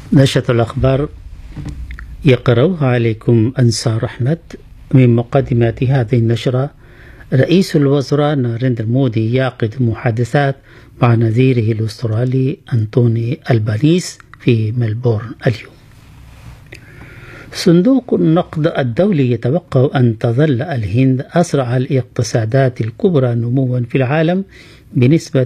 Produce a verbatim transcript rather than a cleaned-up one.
نشرة الأخبار يقرأها عليكم أنصار أحمد. من مقدمات هذه النشرة: رئيس الوزراء ناريندرا مودي يعقد محادثات مع نظيره الأسترالي أنتوني ألبانيس في ملبورن اليوم. صندوق النقد الدولي يتوقع أن تظل الهند أسرع الاقتصادات الكبرى نموا في العالم بنسبة